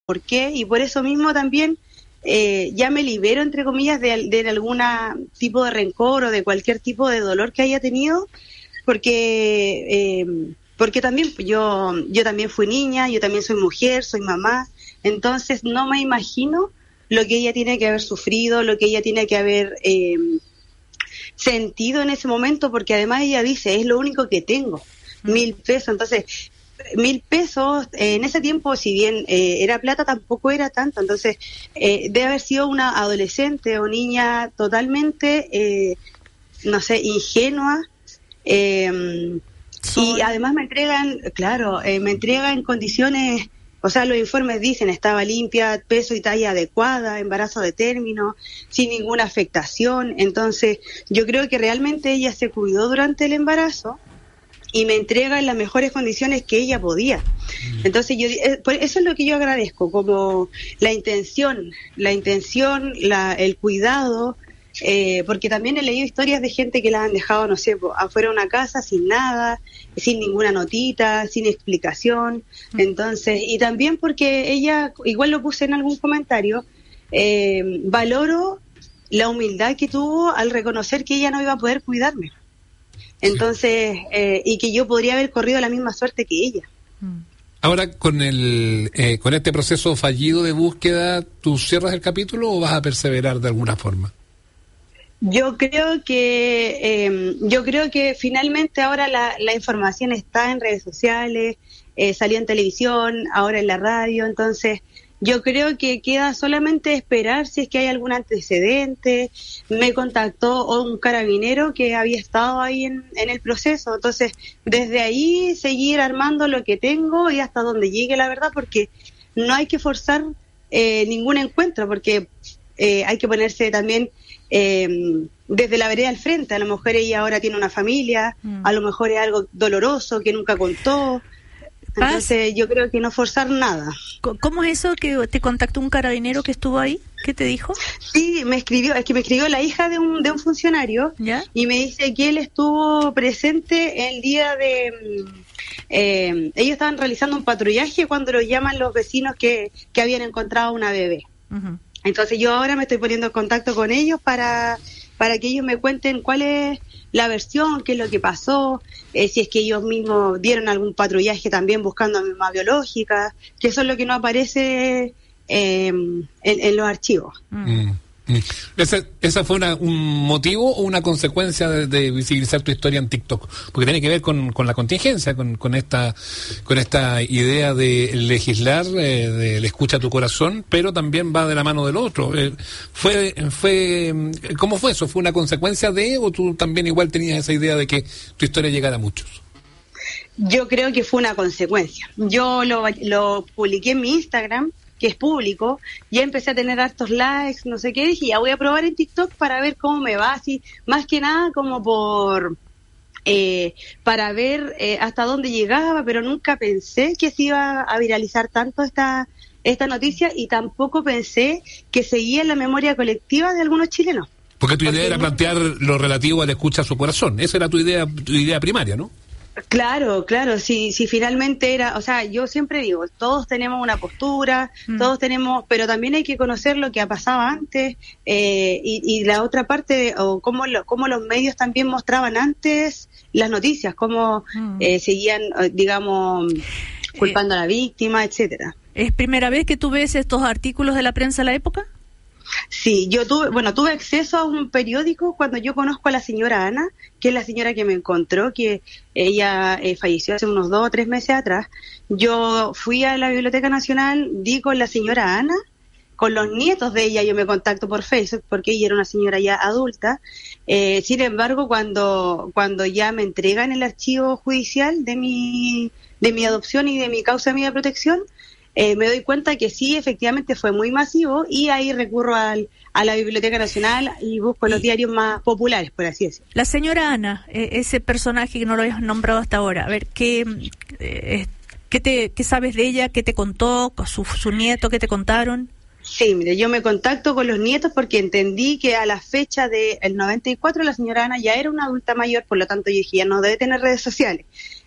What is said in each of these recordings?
por qué, y por eso mismo también ya me libero, entre comillas, de algún tipo de rencor o de cualquier tipo de dolor que haya tenido, porque también yo también fui niña, yo también soy mujer, soy mamá, entonces no me imagino lo que ella tiene que haber sufrido, lo que ella tiene que haber sentido en ese momento, porque además ella dice, es lo único que tengo, 1.000 pesos, entonces 1.000 pesos en ese tiempo, si bien era plata, tampoco era tanto, entonces debe haber sido una adolescente o niña totalmente, no sé, ingenua, y además me entregan condiciones, o sea, los informes dicen, estaba limpia, peso y talla adecuada, embarazo de término, sin ninguna afectación, entonces yo creo que realmente ella se cuidó durante el embarazo, y me entrega en las mejores condiciones que ella podía. Entonces eso es lo que yo agradezco, como la intención, el cuidado, porque también he leído historias de gente que la han dejado, no sé, afuera de una casa sin nada, sin ninguna notita, sin explicación. Entonces, y también porque ella, igual lo puse en algún comentario, valoro la humildad que tuvo al reconocer que ella no iba a poder cuidarme. Entonces, y que yo podría haber corrido la misma suerte que ella. Ahora, con este proceso fallido de búsqueda, ¿tú cierras el capítulo o vas a perseverar de alguna forma? Yo creo que finalmente ahora la información está en redes sociales, salió en televisión, ahora en la radio, entonces yo creo que queda solamente esperar si es que hay algún antecedente. Me contactó un carabinero que había estado ahí en el proceso, entonces desde ahí seguir armando lo que tengo y hasta donde llegue la verdad, porque no hay que forzar ningún encuentro, porque hay que ponerse también desde la vereda al frente. A lo mejor ella ahora tiene una familia, a lo mejor es algo doloroso que nunca contó. Entonces yo creo que no forzar nada. ¿Cómo es eso que te contactó un carabinero que estuvo ahí? ¿Qué te dijo? Sí, me escribió la hija de un funcionario. ¿Ya? Y me dice que él estuvo presente el día de... ellos estaban realizando un patrullaje cuando lo llaman los vecinos que habían encontrado una bebé. Uh-huh. Entonces yo ahora me estoy poniendo en contacto con ellos para que ellos me cuenten cuál es la versión, qué es lo que pasó, si es que ellos mismos dieron algún patrullaje también buscando a mi mamá biológica, que eso es lo que no aparece en los archivos. ¿Esa fue un motivo o una consecuencia de visibilizar tu historia en TikTok? Porque tiene que ver con la contingencia, con esta idea de legislar, de escucha a tu corazón, pero también va de la mano del otro. ¿Cómo fue eso? ¿Fue una consecuencia o tú también igual tenías esa idea de que tu historia llegara a muchos? Yo creo que fue una consecuencia. Yo lo publiqué en mi Instagram, que es público, ya empecé a tener hartos likes, no sé qué, dije, ya voy a probar en TikTok para ver cómo me va, así, más que nada como para ver hasta dónde llegaba, pero nunca pensé que se iba a viralizar tanto esta noticia, y tampoco pensé que seguía en la memoria colectiva de algunos chilenos. Porque tu idea era plantear lo relativo a la escucha a su corazón, esa era tu idea primaria, ¿no? Claro, si finalmente era, o sea, yo siempre digo, todos tenemos una postura, todos tenemos, pero también hay que conocer lo que ha pasado antes, y la otra parte, o cómo los medios también mostraban antes las noticias, cómo seguían, digamos, culpando a la víctima, etcétera. ¿Es primera vez que tú ves estos artículos de la prensa de la época? Sí, yo tuve acceso a un periódico cuando yo conozco a la señora Ana, que es la señora que me encontró, que ella falleció hace unos 2 o 3 meses atrás. Yo fui a la Biblioteca Nacional, di con la señora Ana, con los nietos de ella, yo me contacto por Facebook, porque ella era una señora ya adulta. Sin embargo, cuando ya me entregan el archivo judicial de mi adopción y de mi causa de medida de protección, me doy cuenta que sí, efectivamente fue muy masivo, y ahí recurro a la Biblioteca Nacional y busco los diarios más populares, por así decirlo. La señora Ana, ese personaje que no lo habías nombrado hasta ahora, a ver, ¿qué sabes de ella? ¿Qué te contó? ¿Su nieto? ¿Qué te contaron? Sí, mire, yo me contacto con los nietos porque entendí que a la fecha del 94 la señora Ana ya era una adulta mayor, por lo tanto yo dije, ya no debe tener redes sociales.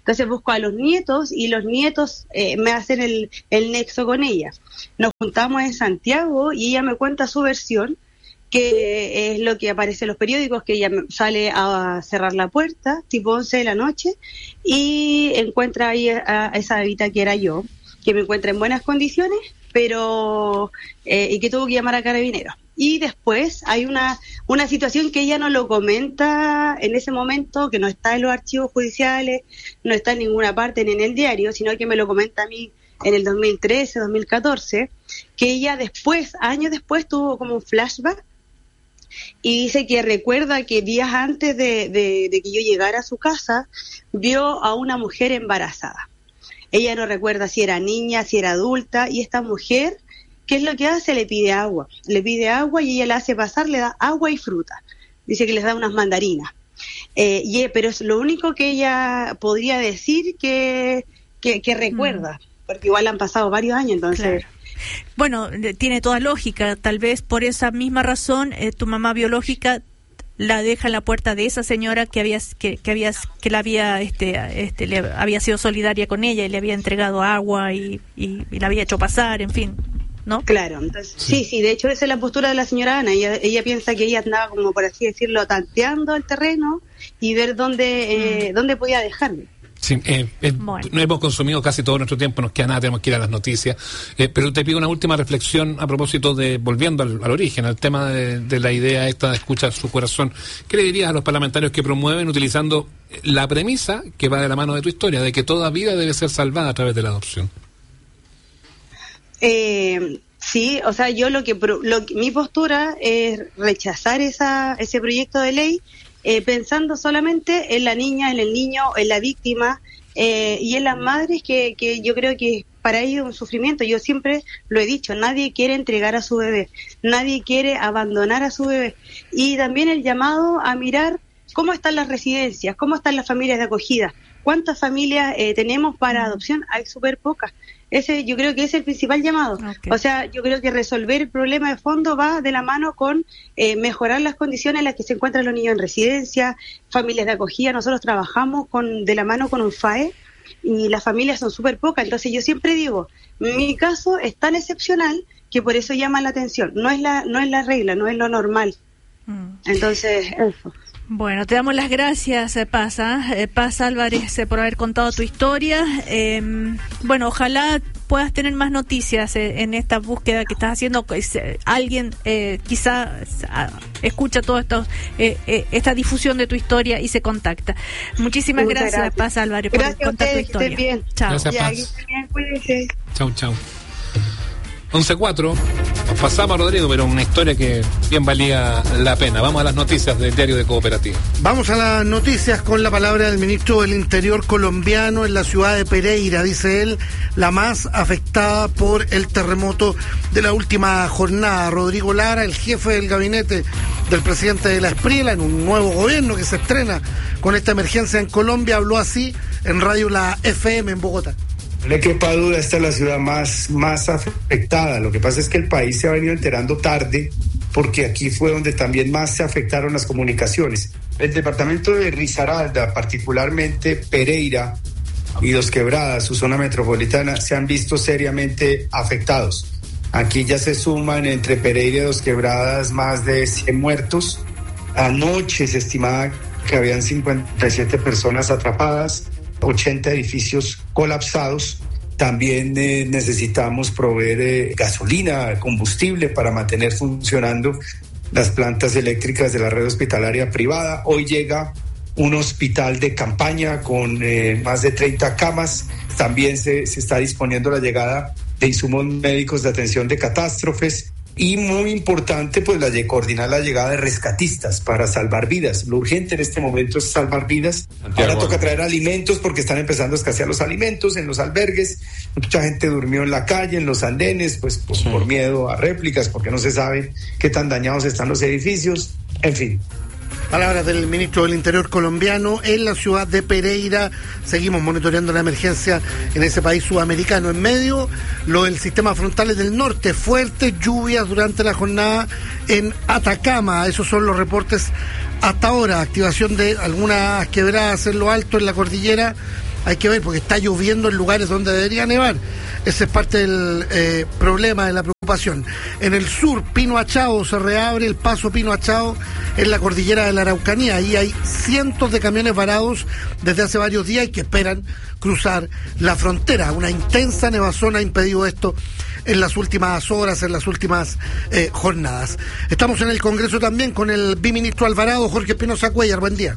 Entonces busco a los nietos y los nietos me hacen el nexo con ella. Nos juntamos en Santiago y ella me cuenta su versión, que es lo que aparece en los periódicos, que ella sale a cerrar la puerta, tipo 11 de la noche, y encuentra ahí a esa bebita que era yo, que me encuentra en buenas condiciones, pero y que tuvo que llamar a Carabineros. Y después hay una situación que ella no lo comenta en ese momento, que no está en los archivos judiciales, no está en ninguna parte ni en el diario, sino que me lo comenta a mí en el 2013, 2014, que ella después, años después, tuvo como un flashback y dice que recuerda que días antes de que yo llegara a su casa, vio a una mujer embarazada. Ella no recuerda si era niña, si era adulta, y esta mujer, ¿qué es lo que hace? Le pide agua y ella la hace pasar, le da agua y fruta. Dice que les da unas mandarinas. Pero es lo único que ella podría decir que recuerda, porque igual han pasado varios años, entonces... Claro. Bueno, tiene toda lógica. Tal vez por esa misma razón tu mamá biológica la deja en la puerta de esa señora que le había sido solidaria con ella y le había entregado agua y la había hecho pasar, en fin, ¿no? Claro, entonces sí, de hecho esa es la postura de la señora Ana. Ella piensa que ella andaba, como por así decirlo, tanteando el terreno y ver dónde podía dejarme. Sí, bueno. No hemos consumido casi todo nuestro tiempo, nos queda nada, tenemos que ir a las noticias. Pero te pido una última reflexión a propósito de, volviendo al origen, al tema de la idea esta de escuchar su corazón. ¿Qué le dirías a los parlamentarios que promueven utilizando la premisa que va de la mano de tu historia, de que toda vida debe ser salvada a través de la adopción? Sí, o sea, yo mi postura es rechazar ese proyecto de ley, pensando solamente en la niña, en el niño, en la víctima y en las madres, que yo creo que para ellos es un sufrimiento. Yo siempre lo he dicho, nadie quiere entregar a su bebé, nadie quiere abandonar a su bebé. Y también el llamado a mirar cómo están las residencias, cómo están las familias de acogida, cuántas familias tenemos para adopción, hay súper pocas. Yo creo que ese es el principal llamado. Okay. O sea, yo creo que resolver el problema de fondo va de la mano con mejorar las condiciones en las que se encuentran los niños en residencia, familias de acogida. Nosotros trabajamos de la mano con un FAE y las familias son súper pocas. Entonces yo siempre digo, mi caso es tan excepcional que por eso llama la atención. No es la regla, no es lo normal. Entonces, eso. Bueno, te damos las gracias, Paz Álvarez, por haber contado tu historia. Bueno, ojalá puedas tener más noticias en esta búsqueda que estás haciendo. Alguien quizá escucha todo esto, esta difusión de tu historia y se contacta. Muchas gracias, Paz Álvarez, por contar tu historia. Que estén bien. Chao. Gracias, Paz. Que estén bien, cuídense. Chau. 11:04, nos pasamos, Rodrigo, pero una historia que bien valía la pena. Vamos a las noticias del Diario de Cooperativa. Vamos a las noticias con la palabra del ministro del Interior colombiano en la ciudad de Pereira, dice él, la más afectada por el terremoto de la última jornada. Rodrigo Lara, el jefe del gabinete del presidente de la Espriela, en un nuevo gobierno que se estrena con esta emergencia en Colombia, habló así en Radio La FM en Bogotá. No le quepa duda, esta es la ciudad más afectada. Lo que pasa es que el país se ha venido enterando tarde, porque aquí fue donde también más se afectaron las comunicaciones. El departamento de Risaralda, particularmente Pereira y Dos Quebradas, su zona metropolitana, se han visto seriamente afectados. Aquí ya se suman entre Pereira y Dos Quebradas más de 100 muertos. Anoche se estimaba que habían 57 personas atrapadas, 80 edificios colapsados. También necesitamos proveer gasolina, combustible para mantener funcionando las plantas eléctricas de la red hospitalaria privada. Hoy llega un hospital de campaña con más de 30 camas. También se está disponiendo la llegada de insumos médicos de atención de catástrofes. Y muy importante, pues coordinar la llegada de rescatistas para salvar vidas. Lo urgente en este momento es salvar vidas. Ahora toca traer alimentos porque están empezando a escasear los alimentos en los albergues. Mucha gente durmió en la calle, en los andenes, pues por miedo a réplicas, porque no se sabe qué tan dañados están los edificios. En fin. Palabras del ministro del Interior colombiano en la ciudad de Pereira. Seguimos monitoreando la emergencia en ese país sudamericano. En medio, lo del sistema frontales del norte. Fuertes lluvias durante la jornada en Atacama. Esos son los reportes hasta ahora. Activación de algunas quebradas en lo alto, en la cordillera, hay que ver, porque está lloviendo en lugares donde debería nevar. Ese es parte del problema, de la preocupación. En el sur, Pino Achao, se reabre el paso Pino Achao en la cordillera de la Araucanía. Ahí hay cientos de camiones varados desde hace varios días y que esperan cruzar la frontera. Una intensa nevazón ha impedido esto en las últimas horas, en las últimas jornadas. Estamos en el Congreso también con el biministro Alvarado, Jorge Espinosa Cuéllar. Buen día.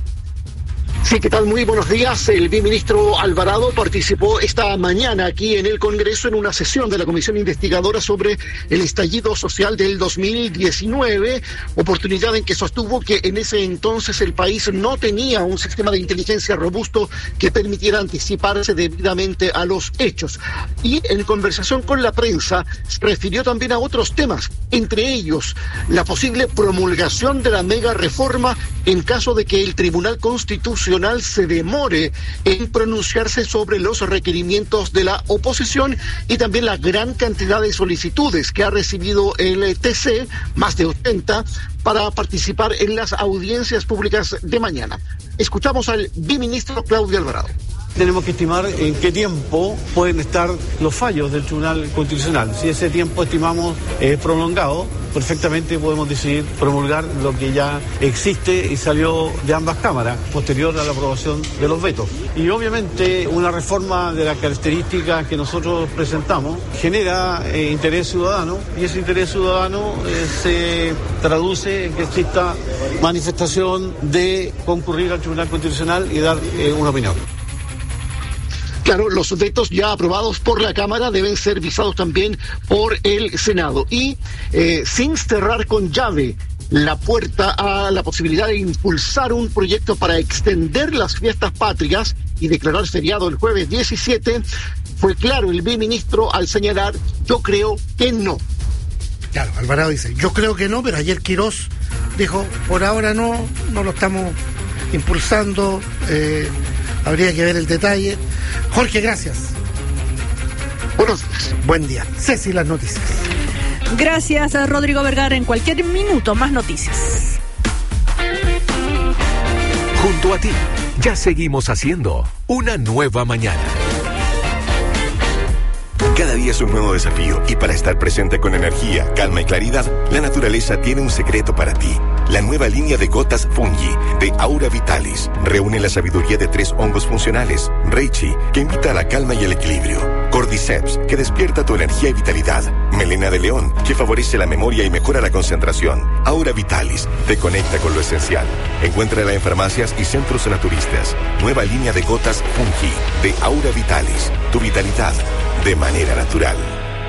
Sí, ¿qué tal? Muy buenos días. El biministro Alvarado participó esta mañana aquí en el Congreso en una sesión de la Comisión Investigadora sobre el estallido social del 2019, oportunidad en que sostuvo que en ese entonces el país no tenía un sistema de inteligencia robusto que permitiera anticiparse debidamente a los hechos. Y en conversación con la prensa se refirió también a otros temas, entre ellos la posible promulgación de la mega reforma en caso de que el Tribunal Constitucional se demore en pronunciarse sobre los requerimientos de la oposición y también la gran cantidad de solicitudes que ha recibido el TC, más de 80, para participar en las audiencias públicas de mañana. Escuchamos al biministro Claudio Alvarado. Tenemos que estimar en qué tiempo pueden estar los fallos del Tribunal Constitucional. Si ese tiempo estimamos es prolongado, perfectamente podemos decidir promulgar lo que ya existe y salió de ambas cámaras, posterior a la aprobación de los vetos. Y obviamente una reforma de las características que nosotros presentamos genera interés ciudadano, y ese interés ciudadano se traduce en que exista manifestación de concurrir al Tribunal Constitucional y dar una opinión. Claro, los vetos ya aprobados por la Cámara deben ser visados también por el Senado. Y sin cerrar con llave la puerta a la posibilidad de impulsar un proyecto para extender las fiestas patrias y declarar feriado el jueves 17, fue claro el biministro al señalar: yo creo que no. Claro, Alvarado dice, yo creo que no, pero ayer Quirós dijo, por ahora no lo estamos impulsando, habría que ver el detalle. Jorge, gracias. Buenos días. Buen día. Ceci, las noticias. Gracias, Rodrigo Vergara. En cualquier minuto, más noticias. Junto a ti, ya seguimos haciendo una nueva mañana. Cada día es un nuevo desafío y para estar presente con energía, calma y claridad, la naturaleza tiene un secreto para ti. La nueva línea de gotas Fungi de Aura Vitalis reúne la sabiduría de 3 hongos funcionales. Reishi, que invita a la calma y el equilibrio. Cordyceps, que despierta tu energía y vitalidad. Melena de león, que favorece la memoria y mejora la concentración. Aura Vitalis, te conecta con lo esencial. Encuéntrala en farmacias y centros naturistas. Nueva línea de gotas Fungi de Aura Vitalis. Tu vitalidad de manera natural.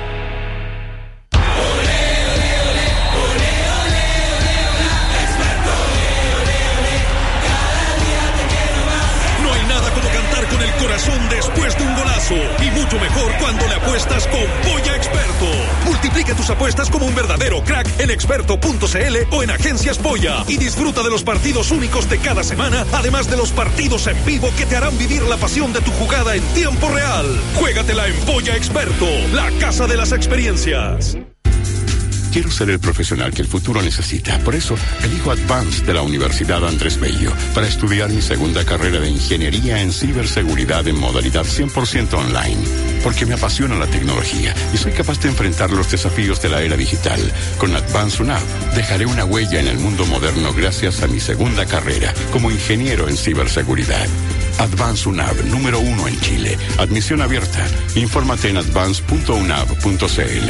Corazón después de un golazo y mucho mejor cuando le apuestas con Polla Experto. Multiplica tus apuestas como un verdadero crack en experto.cl o en Agencias Polla y disfruta de los partidos únicos de cada semana, además de los partidos en vivo que te harán vivir la pasión de tu jugada en tiempo real. Juégatela en Polla Experto, la casa de las experiencias. Quiero ser el profesional que el futuro necesita. Por eso, elijo Advance de la Universidad Andrés Bello para estudiar mi segunda carrera de Ingeniería en Ciberseguridad en modalidad 100% online. Porque me apasiona la tecnología y soy capaz de enfrentar los desafíos de la era digital. Con Advance UNAV, dejaré una huella en el mundo moderno gracias a mi segunda carrera como ingeniero en ciberseguridad. Advance UNAV, número 1 en Chile. Admisión abierta. Infórmate en advance.unav.cl.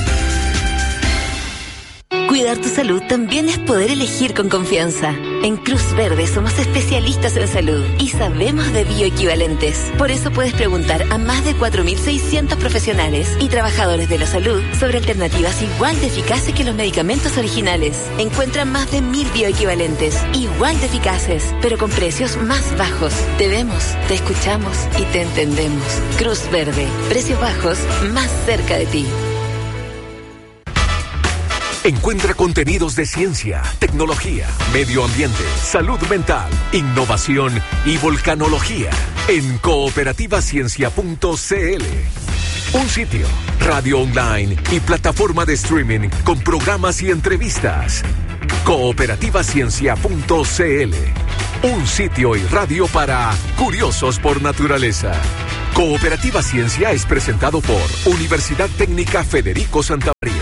Cuidar tu salud también es poder elegir con confianza. En Cruz Verde somos especialistas en salud y sabemos de bioequivalentes. Por eso puedes preguntar a más de 4.600 profesionales y trabajadores de la salud sobre alternativas igual de eficaces que los medicamentos originales. Encuentra más de 1.000 bioequivalentes, igual de eficaces, pero con precios más bajos. Te vemos, te escuchamos y te entendemos. Cruz Verde, precios bajos más cerca de ti. Encuentra contenidos de ciencia, tecnología, medio ambiente, salud mental, innovación y volcanología en cooperativaciencia.cl. Un sitio, radio online y plataforma de streaming con programas y entrevistas. Cooperativaciencia.cl, un sitio y radio para curiosos por naturaleza. Cooperativa Ciencia es presentado por Universidad Técnica Federico Santa María.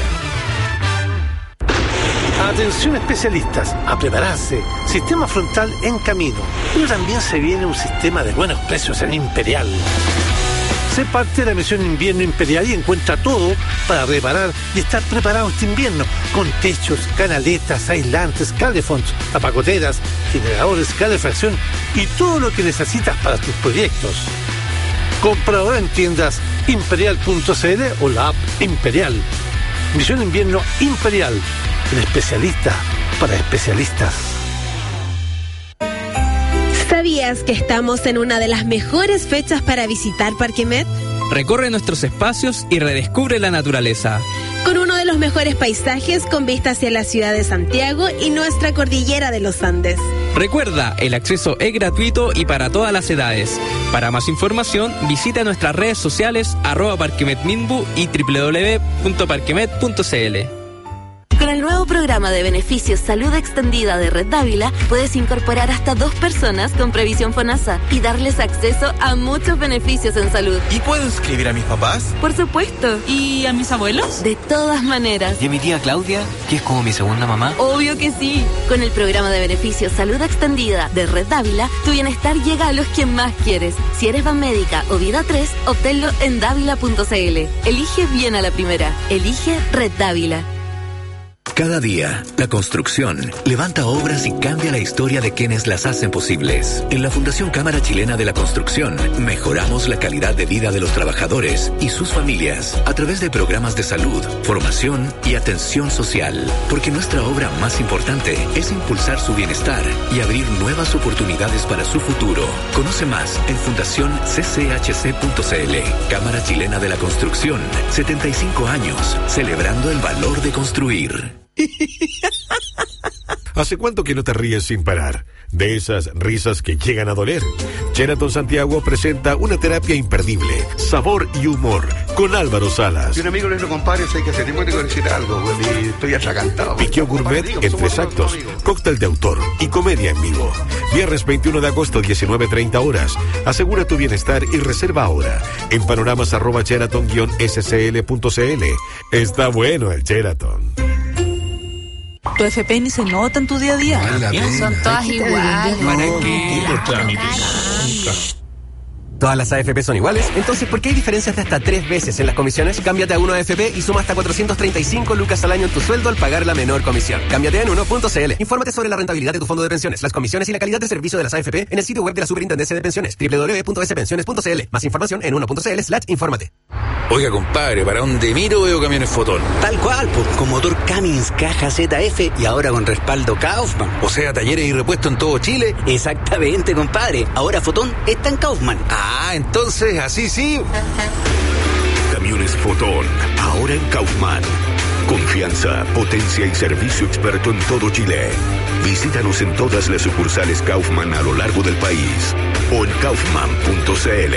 Atención especialistas, a prepararse. Sistema frontal en camino. Pero también se viene un sistema de buenos precios en Imperial. Sé parte de la misión Invierno Imperial y encuentra todo para reparar y estar preparado este invierno. Con techos, canaletas, aislantes, calefonds, tapacoteras, generadores, calefacción y todo lo que necesitas para tus proyectos. Compra ahora en tiendas imperial.cl o la app Imperial. Misión Invierno Imperial. El especialista para especialistas. ¿Sabías que estamos en una de las mejores fechas para visitar Parque Met? Recorre nuestros espacios y redescubre la naturaleza. Con uno de los mejores paisajes con vista hacia la ciudad de Santiago y nuestra cordillera de los Andes. Recuerda, el acceso es gratuito y para todas las edades. Para más información, visita nuestras redes sociales @parquemetminbu y www.parquemet.cl. Con el nuevo programa de beneficios Salud Extendida de Red Dávila, puedes incorporar hasta 2 personas con previsión FONASA y darles acceso a muchos beneficios en salud. ¿Y puedo inscribir a mis papás? Por supuesto. ¿Y a mis abuelos? De todas maneras. ¿Y a mi tía Claudia, que es como mi segunda mamá? Obvio que sí. Con el programa de beneficios Salud Extendida de Red Dávila, tu bienestar llega a los que más quieres. Si eres Banmédica o Vida 3, obténlo en dávila.cl. Elige bien a la primera. Elige Red Dávila. Cada día, la construcción levanta obras y cambia la historia de quienes las hacen posibles. En la Fundación Cámara Chilena de la Construcción, mejoramos la calidad de vida de los trabajadores y sus familias a través de programas de salud, formación y atención social. Porque nuestra obra más importante es impulsar su bienestar y abrir nuevas oportunidades para su futuro. Conoce más en fundacioncchc.cl. Cámara Chilena de la Construcción, 75 años, celebrando el valor de construir. ¿Hace cuánto que no te ríes sin parar? De esas risas que llegan a doler. Sheraton Santiago presenta una terapia imperdible, sabor y humor, con Álvaro Salas. Y un amigo le dijo, compadre, sé que hace tiempo tengo que decir algo, güey, y estoy atragantado. Piqueo Gourmet en 3 actos, cóctel de autor y comedia en vivo. Viernes 21 de agosto, 19:30 horas. Asegura tu bienestar y reserva ahora en panoramas@sheraton-scl.cl. Está bueno el Sheraton. Tu FP ni se nota en tu día a día. Son todas iguales. Todas las AFP son iguales, entonces ¿por qué hay diferencias de hasta 3 veces en las comisiones? Cámbiate a 1AFP y suma hasta 435 lucas al año en tu sueldo al pagar la menor comisión. Cámbiate en 1.cl. Infórmate sobre la rentabilidad de tu fondo de pensiones, las comisiones y la calidad de servicio de las AFP en el sitio web de la Superintendencia de Pensiones, www.spensiones.cl. Más información en 1.cl/infórmate. Oiga, compadre, ¿para dónde miro veo camiones Fotón? Tal cual, pues, con motor Cummins, caja ZF y ahora con respaldo Kaufman. O sea, talleres y repuestos en todo Chile. Exactamente, compadre. Ahora Fotón está en Kaufman. Ah, entonces, así sí. Camiones Fotón, ahora en Kaufman. Confianza, potencia y servicio experto en todo Chile. Visítanos en todas las sucursales Kaufman a lo largo del país o en kaufman.cl.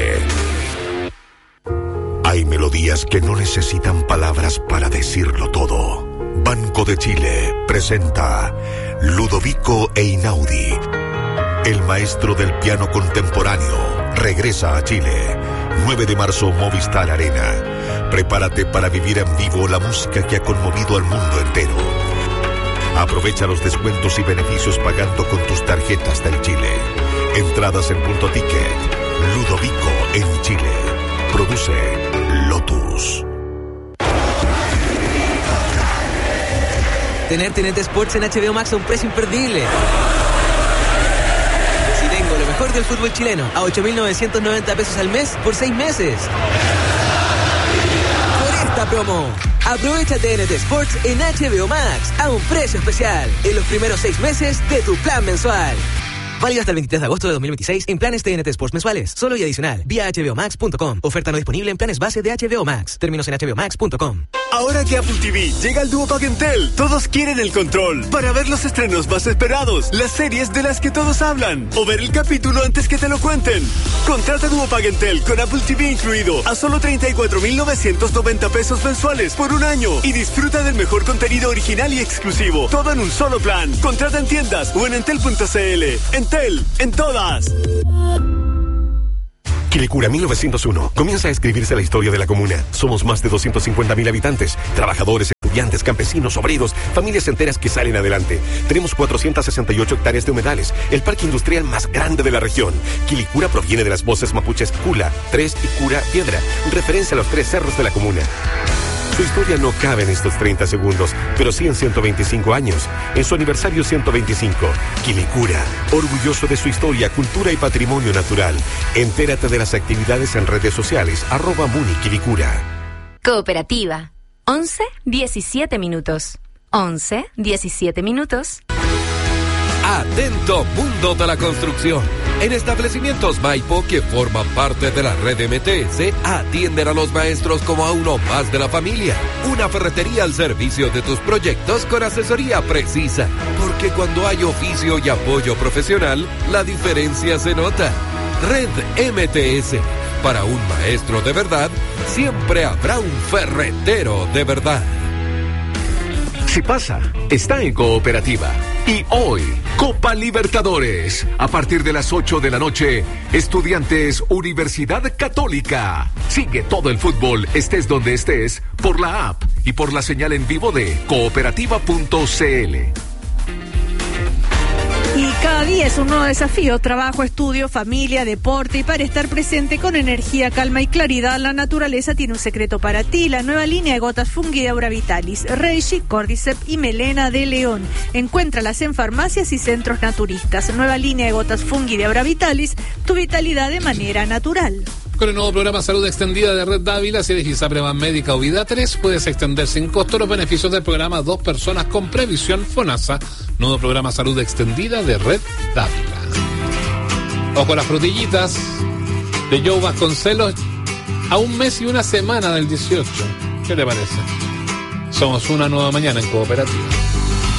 Hay melodías que no necesitan palabras para decirlo todo. Banco de Chile presenta Ludovico Einaudi. El maestro del piano contemporáneo regresa a Chile. 9 de marzo, Movistar Arena. Prepárate para vivir en vivo la música que ha conmovido al mundo entero. Aprovecha los descuentos y beneficios pagando con tus tarjetas del Chile. Entradas en Punto Ticket. Ludovico en Chile. Produce Lotus. Tener TNT Sports en HBO Max a un precio imperdible. Si tengo lo mejor del fútbol chileno a 8.990 pesos al mes por 6 meses. Por esta promo, aprovecha TNT Sports en HBO Max a un precio especial en los primeros 6 meses de tu plan mensual. Válido hasta el 23 de agosto de 2026 en planes TNT Sports mensuales, solo y adicional, vía hbomax.com. Oferta no disponible en planes base de HBO Max. Términos en hbomax.com. Ahora que Apple TV llega al dúo pack Entel, todos quieren el control para ver los estrenos más esperados, las series de las que todos hablan o ver el capítulo antes que te lo cuenten. Contrata dúo pack Entel con Apple TV incluido a solo 34,990 pesos mensuales por un año y disfruta del mejor contenido original y exclusivo. Todo en un solo plan. Contrata en tiendas o en entel.cl. Entel, en todas. Quilicura 1901. Comienza a escribirse la historia de la comuna. Somos más de 250,000 habitantes, trabajadores, estudiantes, campesinos, obreros, familias enteras que salen adelante. Tenemos 468 hectáreas de humedales, el parque industrial más grande de la región. Quilicura proviene de las voces mapuches Cula, Tres y Cura Piedra, referencia a los 3 cerros de la comuna. Su historia no cabe en estos 30 segundos, pero sí en 125 años, en su aniversario 125. Quilicura, orgulloso de su historia, cultura y patrimonio natural. Entérate de las actividades en redes sociales, @MuniQuilicura. Cooperativa. 11:17 minutos. 11:17 minutos. Atento mundo de la construcción. En establecimientos Maipo que forman parte de la red MTS, atienden a los maestros como a uno más de la familia. Una ferretería al servicio de tus proyectos con asesoría precisa. Porque cuando hay oficio y apoyo profesional, la diferencia se nota. Red MTS. Para un maestro de verdad, siempre habrá un ferretero de verdad. Si pasa, está en Cooperativa. Y hoy, Copa Libertadores. A partir de las 8 de la noche, Estudiantes Universidad Católica. Sigue todo el fútbol, estés donde estés, por la app y por la señal en vivo de cooperativa.cl. Y cada día es un nuevo desafío: trabajo, estudio, familia, deporte. Y para estar presente con energía, calma y claridad, la naturaleza tiene un secreto para ti. La nueva línea de gotas Fungi de Aura Vitalis, Reishi, Cordyceps y Melena de León. Encuéntralas en farmacias y centros naturistas. Nueva línea de gotas Fungi de Aura Vitalis, tu vitalidad de manera natural. Con el nuevo programa Salud Extendida de Red Dávila, si eres ISAPRE Médica o Vida 3, puedes extender sin costo los beneficios del programa 2 personas con previsión FONASA. Nuevo programa Salud Extendida de Red Dávila. Ojo a las frutillitas de Joe Vasconcelos a 1 mes y 1 semana del 18. ¿Qué te parece? Somos una nueva mañana en Cooperativa.